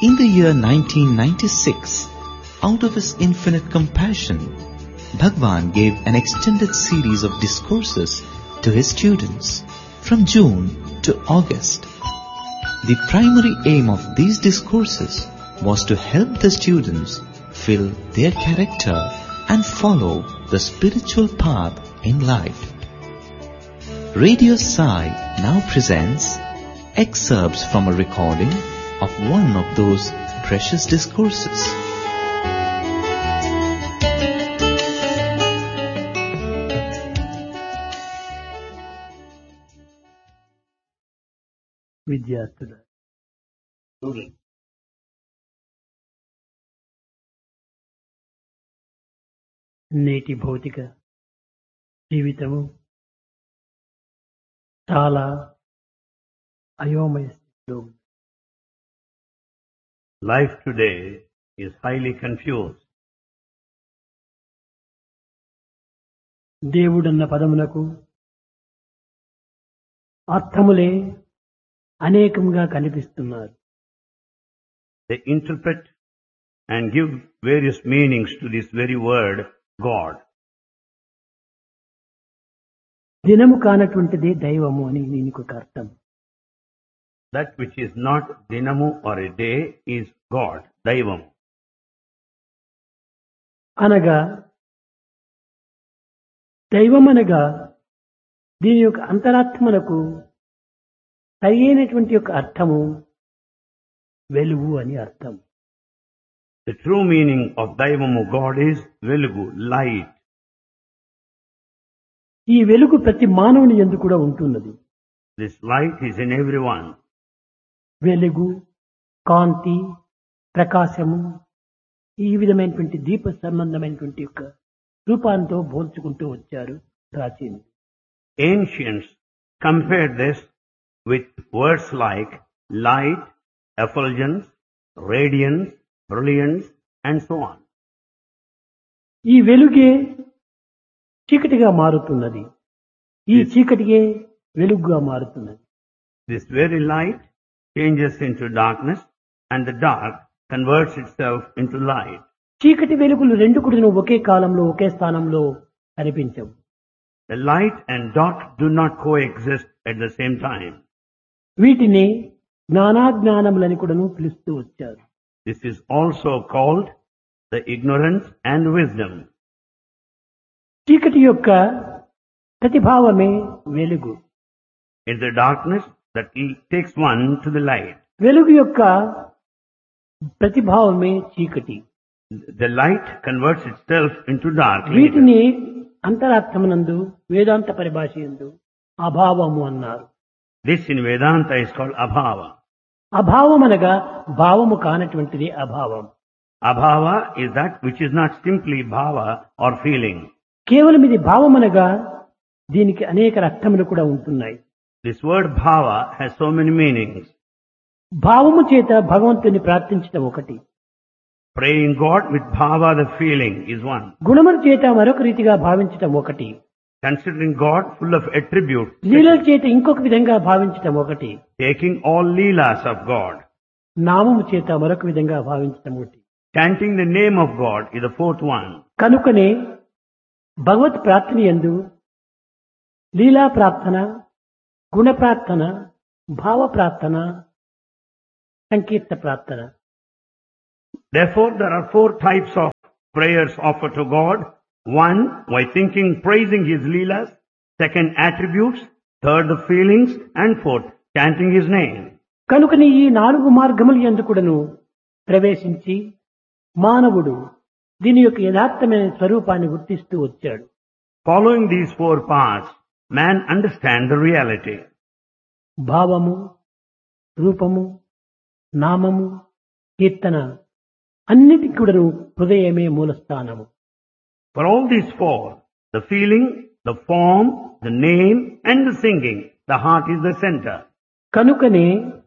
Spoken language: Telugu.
In the year 1996, out of his infinite compassion, Bhagwan gave an extended series of discourses to his students from June to August. The primary aim of these discourses was to help the students fill their character and follow the spiritual path in life. Radio Sai now presents excerpts from a recording of one of those precious discourses. విద్యార్థుల నేటి భౌతిక జీవితము చాలా అయోమయ స్థితిలో ఉంది. Life today is highly confused. దేవుడన్న పదమునకు అర్థములే అనేకంగా కనిపిస్తున్నారు. They interpret and give various meanings to this very word, God. దినము కానటువంటిదే దైవము అని దీనికి ఒక అర్థం. That which is not dinamu or a day is God, Daivam. అనగా దైవం అనగా దీని యొక్క అంతరాత్మలకు సరైనటువంటి యొక్క అర్థము వెలుగు అని అర్థం. The true meaning of Daivamu God is Velugu, light. ఈ వెలుగు ప్రతి మానవుని యందు కూడా ఉంటున్నది. This light is in everyone. వెలుగు, కాంతి, ప్రకాశము ఈ విధమైనటువంటి దీప సంబంధమైనటువంటి యొక్క రూపాంతో పోల్చుకుంటూ వచ్చారు ప్రాచీనులు. Ancients compared this with words like light, effulgence, radiance, brilliance, and so on. ఈ వెలుగే చీకటిగా మారుతున్నది, ఈ చీకటిగే వెలుగుగా మారుతున్నది. This very light changes into darkness, and the dark converts itself into light. చీకటి వెలుగులు రెండు కూడా ఒకే కాలంలో ఒకే స్థానంలో కనిపించవు. The light and dark do not coexist at the same time. వీటిని జ్ఞానాజ్ఞానములని కూడాను పిలుస్తూ వచ్చారు. This is also called the ignorance and wisdom. చీకటి యొక్క ప్రతిభావమే వెలుగు. It's the darkness that takes one to the light. వెలుగు యొక్క ప్రతిభావమే చీకటి. The light converts itself into dark. వీటిని అంతరార్థమునందు వేదాంత పరిభాష యందు అభావము అన్నారు. This in Vedanta is called abhava. అభావం అనగా భావము కానటువంటిది అభావం. Abhava is that which is not simply bhava or feeling. కేవలం ఇది భావం అనగా దీనికి అనేక అర్థములు కూడా ఉంటున్నాయి. This word bhava has so many meanings. భావము చేత భగవంతుని ప్రార్థించడం ఒకటి. Praying God with bhava, the feeling, is one. గుణముల చేత మరొక రీతిగా భావించడం ఒకటి. Considering God full of attributes. లీలల చేత ఇంకొక విధంగా భావించడం ఒకటి. Taking all leelas of God. నామము చేత మరొక విధంగా భావించడం ఒకటి. Chanting the name of God is the fourth one. కనుకనే భగవత్ ప్రార్థన యందు లీలా ప్రార్థన, గుణ ప్రార్థన, భావ ప్రార్థన, సంకీర్త ప్రార్థన. Therefore, there are four types of prayers offered to God. One, by thinking, praising His leelas. Second, attributes. Third, the feelings. And fourth, chanting His name. కనుకని ఈ నాలుగు మార్గముల యందు కూడాను ప్రవేశించి మానవుడు దీని యొక్క యథార్థమైన స్వరూపాన్ని గుర్తిస్తూ వచ్చాడు. Following these four paths, man understands the reality. భావము, రూపము, నామము, కీర్తన అన్నిటికీ కూడాను హృదయమే మూలస్థానము. For all these four, the feeling, the form, the name, and the singing, the heart is the center. కనుకనే